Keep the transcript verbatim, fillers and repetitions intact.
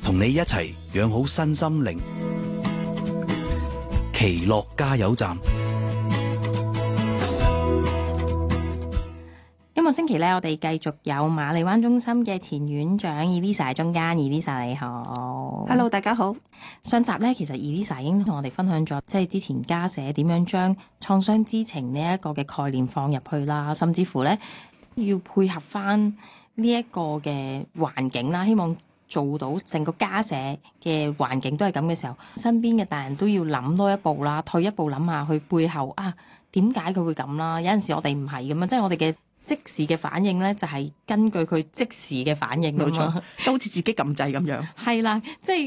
同你一齊養好身心靈。奇樂加油站。 今個星期咧，我哋繼續有馬利灣中心嘅前院長 Elisa 喺中間。Elisa 你好。 Hello， 大家好。 上集咧，其實 Elisa 已經同我哋分享咗，即係之前家社點樣將創傷知情呢一個嘅概念放入去啦，甚至乎咧要配合翻呢一個嘅環境啦，希望做到成個家社嘅環境都係咁嘅時候，身邊嘅大人都要諗多一步啦，退一步諗下佢背後啊點解佢會咁啦。有陣時我哋唔係咁樣，即係我哋嘅即時嘅反應咧，就係根據佢即時嘅反應咁樣， 都好似自己撳掣咁樣。 係啦，即係